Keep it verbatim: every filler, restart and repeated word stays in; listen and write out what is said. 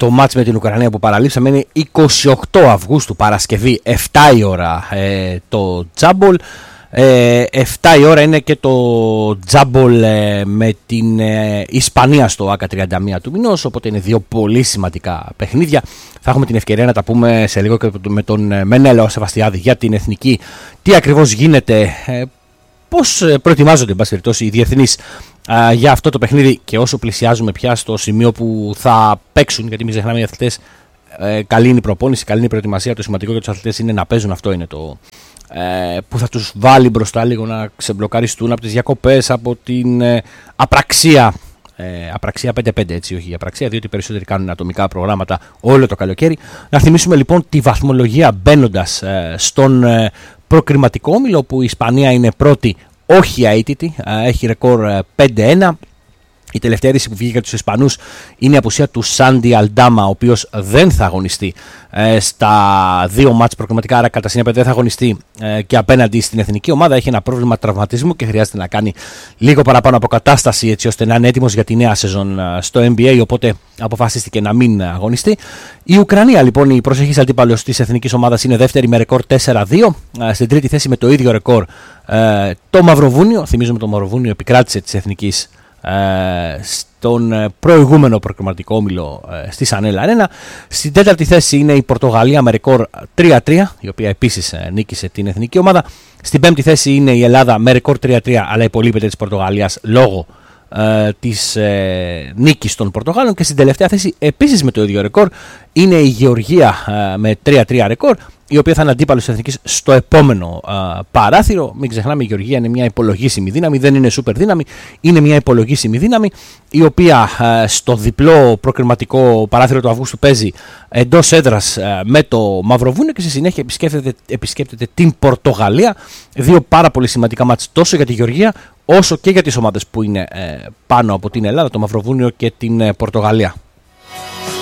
το μάτς με την Ουκρανία που παραλείψαμε είναι είκοσι οκτώ Αυγούστου, Παρασκευή, επτά η ώρα ε, το τζάμπολ. Ε, επτά η ώρα είναι και το τζάμπολ ε, με την ε, Ισπανία στο ΆΚΑ τριάντα μία του μηνός, οπότε είναι δύο πολύ σημαντικά παιχνίδια. Θα έχουμε την ευκαιρία να τα πούμε σε λίγο και με τον Μενέλαο Σεβαστιάδη για την εθνική, τι ακριβώς γίνεται, ε, πώς προετοιμάζονται εν πάση περιπτώσει οι διεθνείς ε, για αυτό το παιχνίδι, και όσο πλησιάζουμε πια στο σημείο που θα παίξουν, γιατί μην ξεχνάμε οι αθλητές, ε, καλή είναι η προπόνηση, καλή είναι η προετοιμασία, το σημαντικό για τους αθλητές είναι να παίζουν, αυτό είναι το ε, που θα τους βάλει μπροστά λίγο να ξεμπλοκαριστούν από τις διακοπές, από την ε, απραξία. Ε, απραξία πέντε πέντε, έτσι, όχι απραξία, διότι περισσότεροι κάνουν ατομικά προγράμματα όλο το καλοκαίρι. Να θυμίσουμε λοιπόν τη βαθμολογία μπαίνοντας ε, στον ε, προκριματικό όμιλο, που η Ισπανία είναι πρώτη, όχι αίτητη, ε, έχει ρεκόρ ε, πέντε ένα. Η τελευταία είδηση που βγήκε για τους Ισπανούς είναι η απουσία του Σάντι Αλντάμα, ο οποίος δεν θα αγωνιστεί ε, στα δύο μάτς προκριματικά, άρα κατά συνέπεια δεν θα αγωνιστεί ε, και απέναντι στην εθνική ομάδα. Έχει ένα πρόβλημα τραυματισμού και χρειάζεται να κάνει λίγο παραπάνω αποκατάσταση, έτσι ώστε να είναι έτοιμος για τη νέα σεζόν ε, στο N B A, οπότε αποφασίστηκε να μην αγωνιστεί. Η Ουκρανία λοιπόν, η προσεχής αντίπαλος της εθνικής ομάδας, είναι δεύτερη με ρεκόρ τέσσερα δύο. Ε, στην τρίτη θέση με το ίδιο ρεκόρ ε, το Μαυροβούνιο. Θυμίζουμε το Μαυροβούνιο επικράτησε της εθνικής στον προηγούμενο προκριματικό όμιλο στη Σανέλ Αρένα. Στην τέταρτη θέση είναι η Πορτογαλία με ρεκόρ τρία τρία, η οποία επίσης νίκησε την εθνική ομάδα. Στην πέμπτη θέση είναι η Ελλάδα με ρεκόρ τρία τρία, αλλά υπολείπεται της Πορτογαλίας λόγω ε, της ε, νίκης των Πορτογάλων. Και στην τελευταία θέση, επίσης με το ίδιο ρεκόρ, είναι η Γεωργία ε, με τρία τρία ρεκόρ, η οποία θα είναι αντίπαλος της εθνικής στο επόμενο α, παράθυρο. Μην ξεχνάμε, η Γεωργία είναι μια υπολογίσιμη δύναμη, δεν είναι σούπερ δύναμη, είναι μια υπολογίσιμη δύναμη, η οποία α, στο διπλό προκριματικό παράθυρο του Αυγούστου παίζει εντός έδρας α, με το Μαυροβούνιο και στη συνέχεια επισκέπτεται, επισκέπτεται την Πορτογαλία. Δύο πάρα πολύ σημαντικά μάτς τόσο για τη Γεωργία όσο και για τις ομάδες που είναι ε, πάνω από την Ελλάδα, το Μαυροβούνιο και την ε, Πορτογαλία.